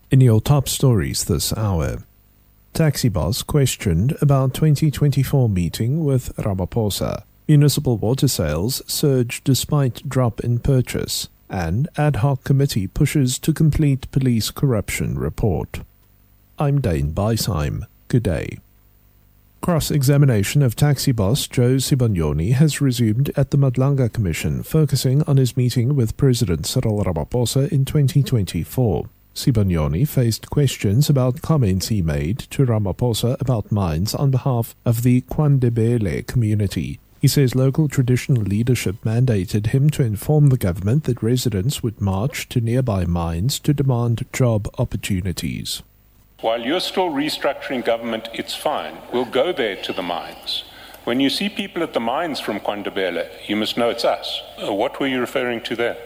In your top stories this hour, taxi boss questioned about 2024 meeting with Ramaphosa. Municipal water sales surge despite drop in purchase. And ad hoc committee pushes to complete police corruption report. I'm Dane Beisheim. Good day. Cross-examination of taxi boss Joe Sibanyoni has resumed at the Madlanga Commission, focusing on his meeting with President Cyril Ramaphosa in 2024. Sibanyoni faced questions about comments he made to Ramaphosa about mines on behalf of the KwaNdebele community. He says local traditional leadership mandated him to inform the government that residents would march to nearby mines to demand job opportunities. While you're still restructuring government, it's fine. We'll go there to the mines. When you see people at the mines from KwaNdebele, you must know it's us. What were you referring to there?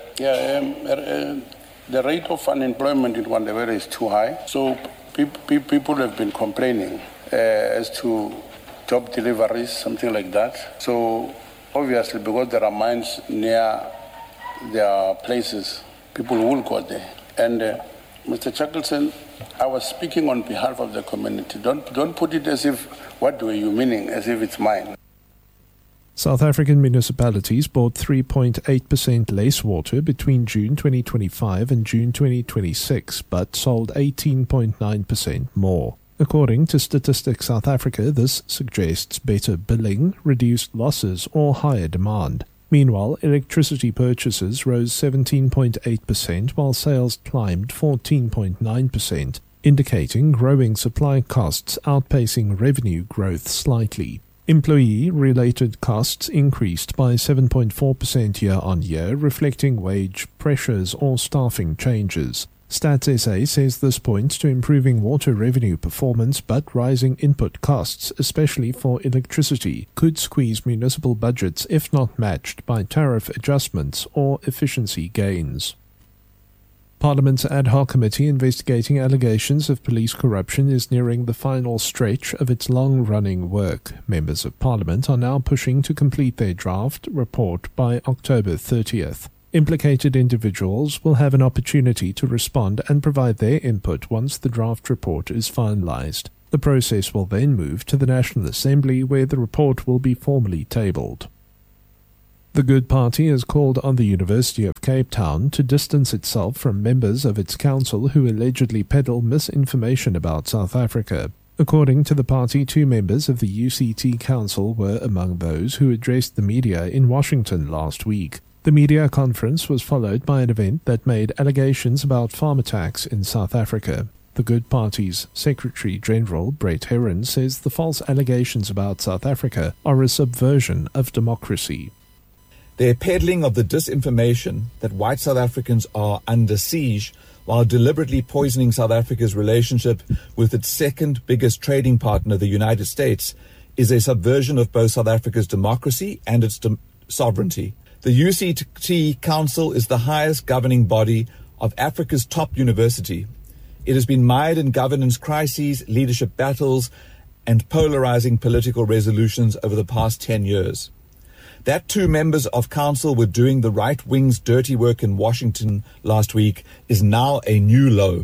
The rate of unemployment in KwaNdebele is too high, so people have been complaining as to job deliveries, something like that. So obviously, because there are mines near their places, people will go there. And Mr. Shackleton, I was speaking on behalf of the community. Don't put it as if, what were you meaning, as if it's mine. South African municipalities bought 3.8% less water between June 2025 and June 2026, but sold 18.9% more. According to Statistics South Africa, this suggests better billing, reduced losses, or higher demand. Meanwhile, electricity purchases rose 17.8%, while sales climbed 14.9%, indicating growing supply costs outpacing revenue growth slightly. Employee-related costs increased by 7.4% year-on-year, reflecting wage pressures or staffing changes. Stats SA says this points to improving water revenue performance, but rising input costs, especially for electricity, could squeeze municipal budgets if not matched by tariff adjustments or efficiency gains. Parliament's ad hoc committee investigating allegations of police corruption is nearing the final stretch of its long-running work. Members of Parliament are now pushing to complete their draft report by October 30th. Implicated individuals will have an opportunity to respond and provide their input once the draft report is finalized. The process will then move to the National Assembly, where the report will be formally tabled. The Good Party has called on the University of Cape Town to distance itself from members of its council who allegedly peddle misinformation about South Africa. According to the party, 2 members of the UCT Council were among those who addressed the media in Washington last week. The media conference was followed by an event that made allegations about farm attacks in South Africa. The Good Party's Secretary General, Brett Herron, says the false allegations about South Africa are a subversion of democracy. Their peddling of the disinformation that white South Africans are under siege while deliberately poisoning South Africa's relationship with its second biggest trading partner, the United States, is a subversion of both South Africa's democracy and its sovereignty. The UCT Council is the highest governing body of Africa's top university. It has been mired in governance crises, leadership battles, and polarizing political resolutions over the past 10 years. That 2 members of council were doing the right wing's dirty work in Washington last week is now a new low.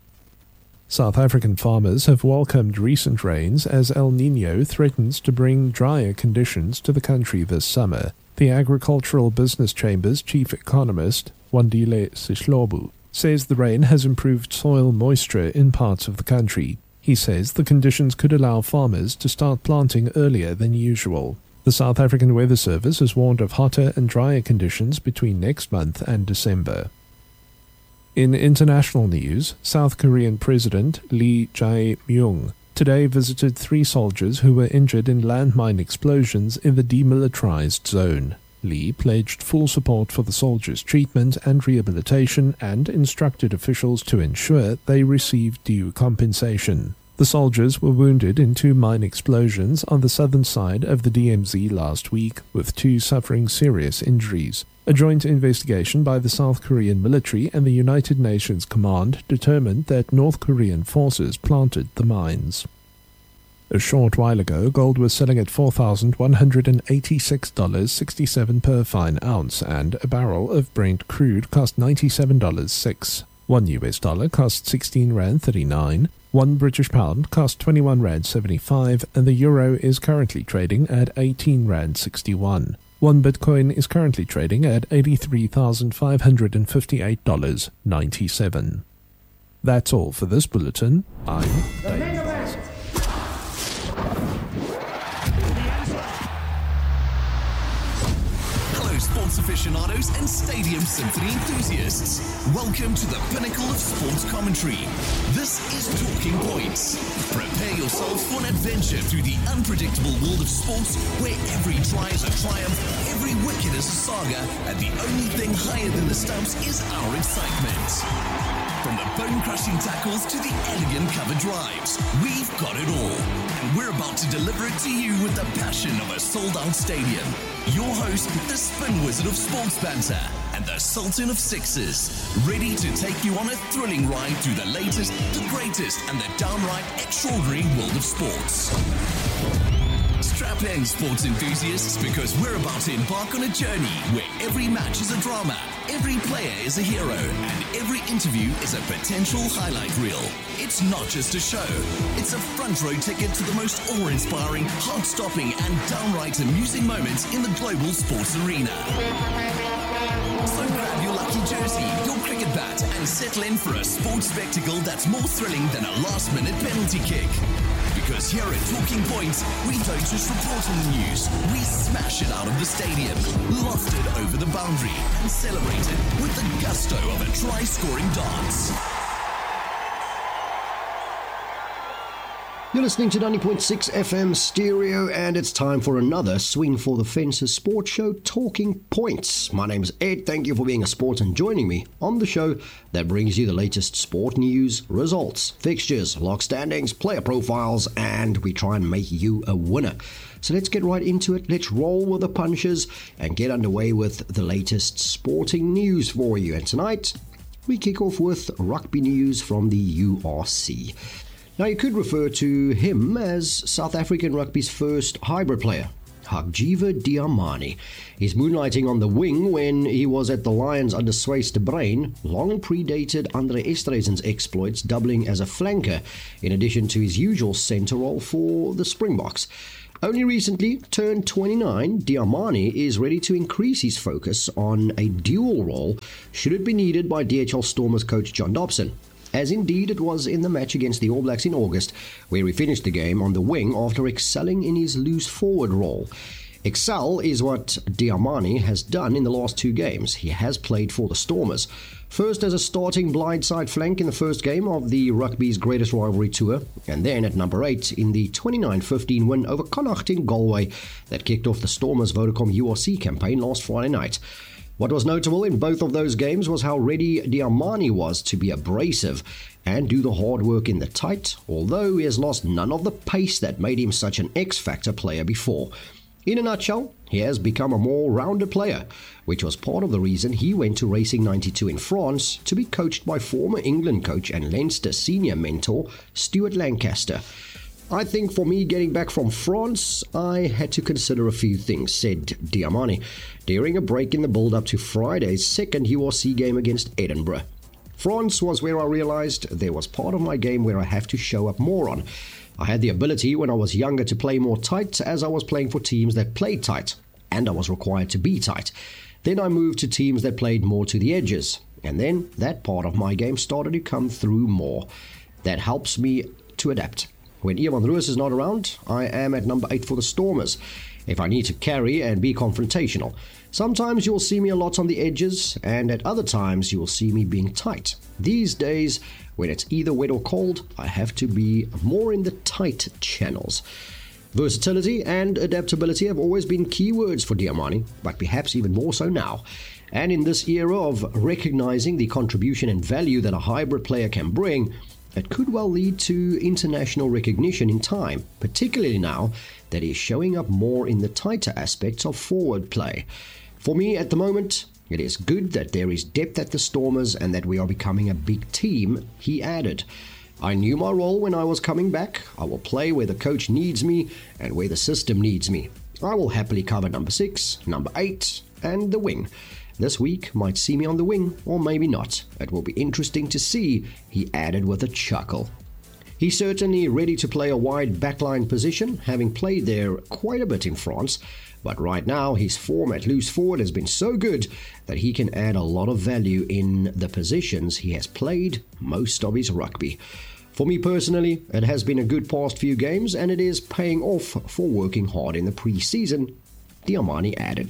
South African farmers have welcomed recent rains as El Niño threatens to bring drier conditions to the country this summer. The Agricultural Business Chamber's chief economist, Wandile Sihlobo, says the rain has improved soil moisture in parts of the country. He says the conditions could allow farmers to start planting earlier than usual. The South African Weather Service has warned of hotter and drier conditions between next month and December. In international news, South Korean President Lee Jae-myung today visited 3 soldiers who were injured in landmine explosions in the demilitarized zone. Lee pledged full support for the soldiers' treatment and rehabilitation and instructed officials to ensure they receive due compensation. The soldiers were wounded in 2 mine explosions on the southern side of the DMZ last week, with 2 suffering serious injuries. A joint investigation by the South Korean military and the United Nations Command determined that North Korean forces planted the mines. A short while ago, gold was selling at $4,186.67 per fine ounce, and a barrel of Brent crude cost $97.06. 1 US dollar costs 16 Rand 39, 1 British pound costs 21 Rand 75, and the euro is currently trading at 18 Rand 61. 1 Bitcoin is currently trading at $83,558.97. That's all for this bulletin. I'm Dave. Sports aficionados and Stadium Symphony enthusiasts. Welcome to the pinnacle of sports commentary. This is Talking Points. Prepare yourself for an adventure through the unpredictable world of sports where every try is a triumph, every wicket is a saga, and the only thing higher than the stumps is our excitement. From the bone-crushing tackles to the elegant cover drives, we've got it all. And we're about to deliver it to you with the passion of a sold-out stadium. Your host, the spin wizard of sports banter, and the sultan of sixes, ready to take you on a thrilling ride through the latest, the greatest, and the downright extraordinary world of sports. Strap in, sports enthusiasts, because we're about to embark on a journey where every match is a drama, every player is a hero, and every interview is a potential highlight reel. It's not just a show, it's a front row ticket to the most awe-inspiring, heart-stopping, and downright amusing moments in the global sports arena. So grab your lucky jersey, your cricket bat, and settle in for a sports spectacle that's more thrilling than a last-minute penalty kick. Because here at Talking Points, we don't just report on the news, we smash it out of the stadium, loft it over the boundary, and celebrate it with the gusto of a try-scoring dance. You're listening to 90.6 FM Stereo, and it's time for another Swing for the Fences sports show, Talking Points. My name's Ed. Thank you for being a sport and joining me on the show that brings you the latest sport news, results, fixtures, log standings, player profiles, and we try and make you a winner. So let's get right into it. Let's roll with the punches and get underway with the latest sporting news for you. And tonight, we kick off with rugby news from the URC. Now, you could refer to him as South African rugby's first hybrid player, Hugjiva Dlamini. His moonlighting on the wing when he was at the Lions under Swys de Bruin long predated Andre Esterhuizen's exploits, doubling as a flanker in addition to his usual centre role for the Springboks. Only recently turned 29, Dlamini is ready to increase his focus on a dual role should it be needed by DHL Stormers coach John Dobson, as indeed it was in the match against the All Blacks in August, where he finished the game on the wing after excelling in his loose forward role. Excel is what Dlamini has done in the last 2 games. He has played for the Stormers, first as a starting blindside flank in the first game of the rugby's greatest rivalry tour, and then at number 8 in the 29-15 win over Connacht in Galway that kicked off the Stormers' Vodacom URC campaign last Friday night. What was notable in both of those games was how ready Dlamini was to be abrasive and do the hard work in the tight, although he has lost none of the pace that made him such an X-factor player before. In a nutshell, he has become a more rounded player, which was part of the reason he went to Racing 92 in France to be coached by former England coach and Leinster senior mentor Stuart Lancaster. I think for me getting back from France, I had to consider a few things, said Dlamini, during a break in the build-up to Friday's second URC game against Edinburgh. France was where I realised there was part of my game where I have to show up more on. I had the ability when I was younger to play more tight as I was playing for teams that played tight, and I was required to be tight. Then I moved to teams that played more to the edges, and then that part of my game started to come through more. That helps me to adapt. When Ivan Roos is not around, I am at number 8 for the Stormers, if I need to carry and be confrontational. Sometimes you'll see me a lot on the edges, and at other times you'll see me being tight. These days, when it's either wet or cold, I have to be more in the tight channels. Versatility and adaptability have always been keywords for Dlamini, but perhaps even more so now. And in this era of recognizing the contribution and value that a hybrid player can bring, it could well lead to international recognition in time, particularly now that he's showing up more in the tighter aspects of forward play. For me, at the moment, it is good that there is depth at the Stormers and that we are becoming a big team, he added. I knew my role when I was coming back. I will play where the coach needs me and where the system needs me. I will happily cover number 6, number 8, and the wing. This week might see me on the wing, or maybe not. It will be interesting to see, he added with a chuckle. He's certainly ready to play a wide backline position, having played there quite a bit in France, but right now his form at loose forward has been so good that he can add a lot of value in the positions he has played most of his rugby. For me personally, it has been a good past few games and it is paying off for working hard in the pre-season, Dlamini added.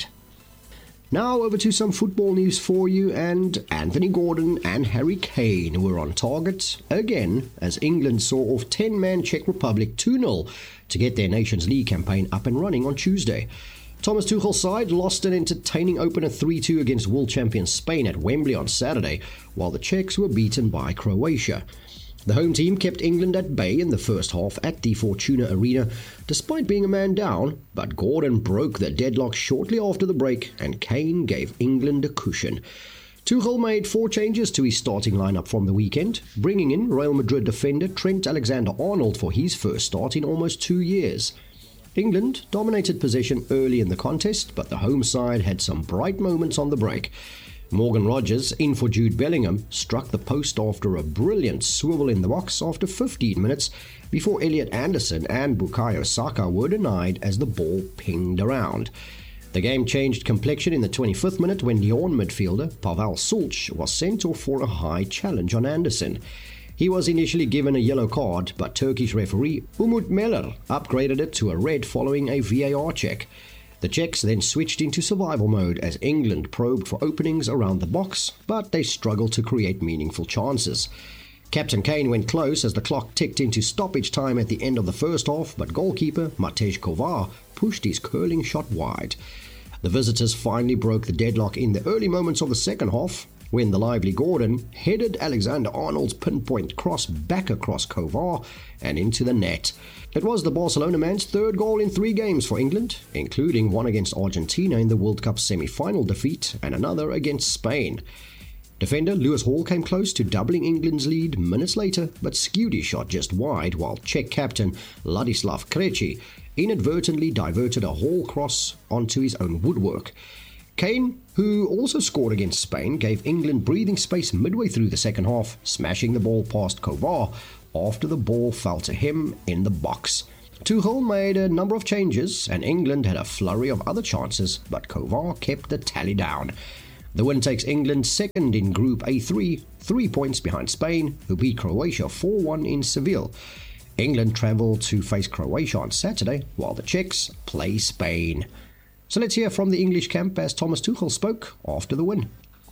Now over to some football news for you, and Anthony Gordon and Harry Kane were on target again as England saw off 10-man Czech Republic 2-0 to get their Nations League campaign up and running on Tuesday. Thomas Tuchel's side lost an entertaining opener 3-2 against world champion Spain at Wembley on Saturday, while the Czechs were beaten by Croatia. The home team kept England at bay in the first half at the Fortuna Arena, despite being a man down, but Gordon broke the deadlock shortly after the break and Kane gave England a cushion. Tuchel made 4 changes to his starting lineup from the weekend, bringing in Real Madrid defender Trent Alexander-Arnold for his first start in almost 2 years. England dominated possession early in the contest, but the home side had some bright moments on the break. Morgan Rogers, in for Jude Bellingham, struck the post after a brilliant swivel in the box after 15 minutes before Elliot Anderson and Bukayo Saka were denied as the ball pinged around. The game changed complexion in the 25th minute when Lyon midfielder Pavel Sulch was sent off for a high challenge on Anderson. He was initially given a yellow card, but Turkish referee Umut Meler upgraded it to a red following a VAR check. The Czechs then switched into survival mode as England probed for openings around the box, but they struggled to create meaningful chances. Captain Kane went close as the clock ticked into stoppage time at the end of the first half, but goalkeeper Matej Kovar pushed his curling shot wide. The visitors finally broke the deadlock in the early moments of the second half, when the lively Gordon headed Alexander-Arnold's pinpoint cross back across Kovar and into the net. It was the Barcelona man's 3rd goal in 3 games for England, including one against Argentina in the World Cup semi-final defeat and another against Spain. Defender Lewis Hall came close to doubling England's lead minutes later, but skewed his shot just wide, while Czech captain Ladislav Krejci inadvertently diverted a Hall cross onto his own woodwork. Kane, who also scored against Spain, gave England breathing space midway through the second half, smashing the ball past Kovar after the ball fell to him in the box. Tuchel made a number of changes and England had a flurry of other chances, but Kovar kept the tally down. The win takes England second in Group A3, 3 points behind Spain, who beat Croatia 4-1 in Seville. England travel to face Croatia on Saturday, while the Czechs play Spain. So let's hear from the English camp as Thomas Tuchel spoke after the win.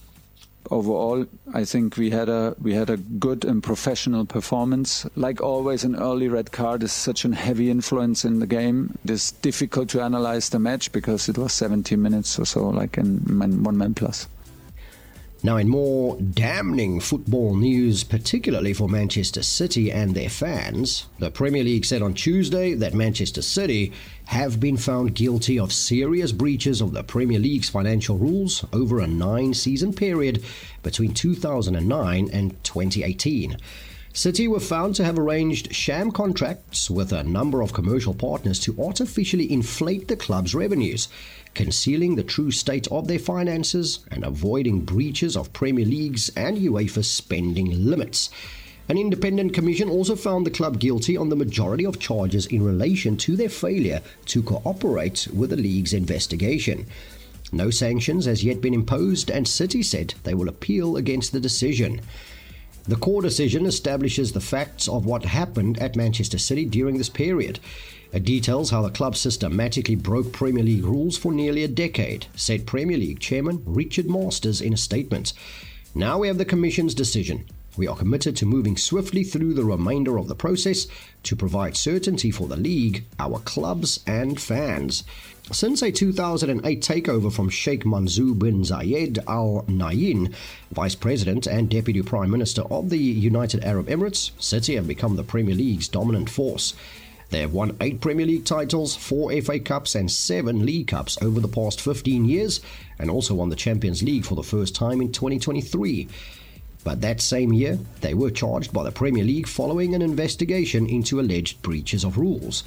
Overall, I think we had a good and professional performance. Like always, an early red card is such a heavy influence in the game. It is difficult to analyze the match because it was 70 minutes or so, like in 1-man plus. Now, in more damning football news, particularly for Manchester City and their fans, the Premier League said on Tuesday that Manchester City have been found guilty of serious breaches of the Premier League's financial rules over a 9-season period between 2009 and 2018. City were found to have arranged sham contracts with a number of commercial partners to artificially inflate the club's revenues, concealing the true state of their finances and avoiding breaches of Premier League's and UEFA's spending limits. An independent commission also found the club guilty on the majority of charges in relation to their failure to cooperate with the league's investigation. No sanctions has yet been imposed, and City said they will appeal against the decision. The core decision establishes the facts of what happened at Manchester City during this period. It details how the club systematically broke Premier League rules for nearly a decade, said Premier League chairman Richard Masters in a statement. Now we have the Commission's decision. We are committed to moving swiftly through the remainder of the process to provide certainty for the league, our clubs and fans. Since a 2008 takeover from Sheikh Mansour bin Zayed Al Nahyan, Vice President and Deputy Prime Minister of the United Arab Emirates, City have become the Premier League's dominant force. They have won 8 Premier League titles, 4 FA Cups and 7 League Cups over the past 15 years, and also won the Champions League for the first time in 2023. But that same year, they were charged by the Premier League following an investigation into alleged breaches of rules.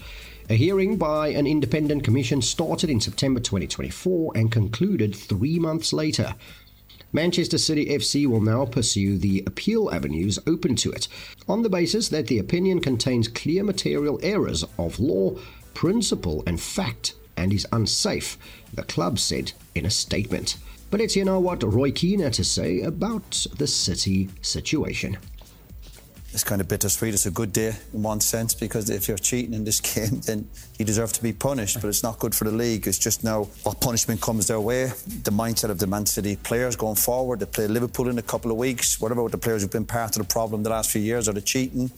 A hearing by an independent commission started in September 2024 and concluded 3 months later. Manchester City FC will now pursue the appeal avenues open to it, on the basis that the opinion contains clear material errors of law, principle and fact, and is unsafe, the club said in a statement. But let's hear now what Roy Keane had to say about the City situation. It's kind of bittersweet. It's a good day in one sense, because if you're cheating in this game, then you deserve to be punished. But it's not good for the league. It's just now what punishment comes their way. The mindset of the Man City players going forward. They play Liverpool in a couple of weeks. What about the players who've been part of the problem the last few years? Are they cheating?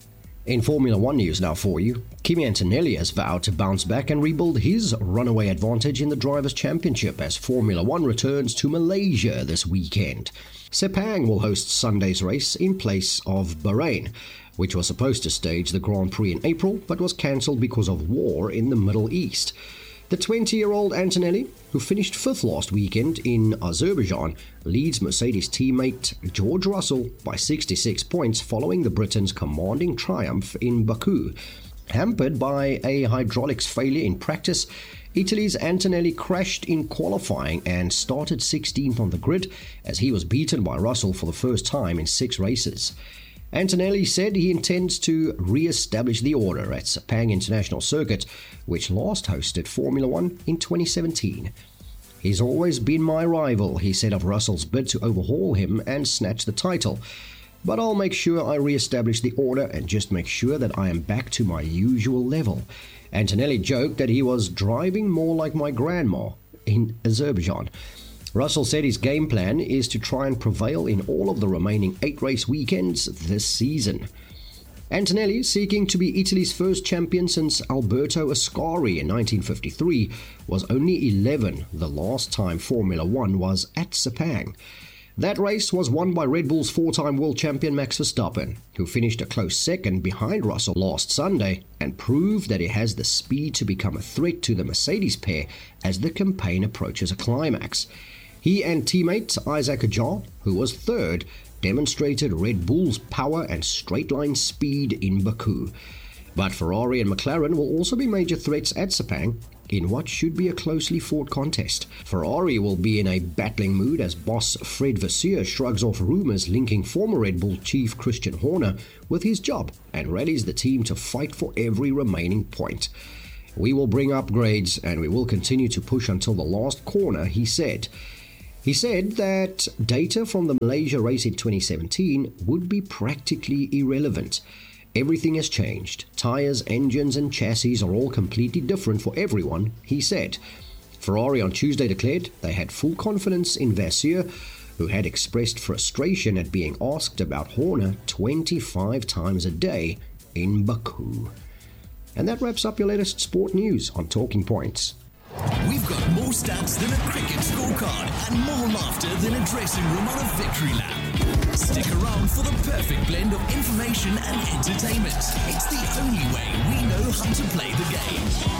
In Formula One news now for you, Kimi Antonelli has vowed to bounce back and rebuild his runaway advantage in the Drivers' Championship as Formula One returns to Malaysia this weekend. Sepang will host Sunday's race in place of Bahrain, which was supposed to stage the Grand Prix in April but was cancelled because of war in the Middle East. The 20-year-old Antonelli, who finished 5th last weekend in Azerbaijan, leads Mercedes teammate George Russell by 66 points following the Britain's commanding triumph in Baku. Hampered by a hydraulics failure in practice, Italy's Antonelli crashed in qualifying and started 16th on the grid as he was beaten by Russell for the first time in 6 races. Antonelli said he intends to re-establish the order at Sepang International Circuit, which last hosted Formula One in 2017. He's always been my rival, he said of Russell's bid to overhaul him and snatch the title. But I'll make sure I re-establish the order and just make sure that I am back to my usual level. Antonelli joked that he was driving more like my grandma in Azerbaijan. Russell said his game plan is to try and prevail in all of the remaining 8 race weekends this season. Antonelli, seeking to be Italy's first champion since Alberto Ascari in 1953, was only 11 the last time Formula One was at Sepang. That race was won by Red Bull's 4-time world champion Max Verstappen, who finished a close second behind Russell last Sunday and proved that he has the speed to become a threat to the Mercedes pair as the campaign approaches a climax. He and teammate Isaac Ajah, who was 3rd, demonstrated Red Bull's power and straight-line speed in Baku. But Ferrari and McLaren will also be major threats at Sepang in what should be a closely fought contest. Ferrari will be in a battling mood as boss Fred Vasseur shrugs off rumours linking former Red Bull chief Christian Horner with his job and rallies the team to fight for every remaining point. We will bring upgrades and we will continue to push until the last corner, he said. He said that data from the Malaysia race in 2017 would be practically irrelevant. Everything has changed. Tyres, engines and chassis are all completely different for everyone, he said. Ferrari on Tuesday declared they had full confidence in Vasseur, who had expressed frustration at being asked about Horner 25 times a day in Baku. And that wraps up your latest sport news on Talking Points. We've got more stats than a cricket scorecard and more laughter than a dressing room on a victory lap. Stick around for the perfect blend of information and entertainment. It's the only way we know how to play the game.